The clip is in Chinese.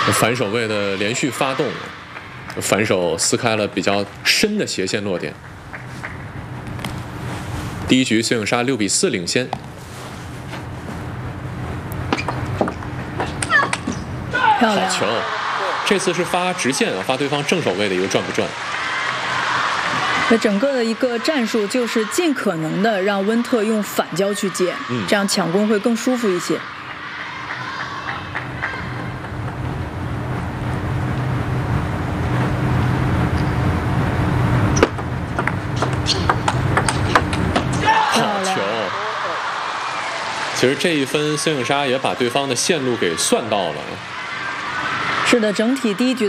反手位的连续发动，反手撕开了比较深的斜线落点。第一局孙颖莎6比4领先。 漂亮！ 好球！这次是发直线啊，发对方正手位的一个转不转。 那整个的一个战术就是尽可能的让温特用反交去接，这样抢攻会更舒服一些。 好球！其实这一分孙颖莎也把对方的线路给算到了。 是的，整体第一局。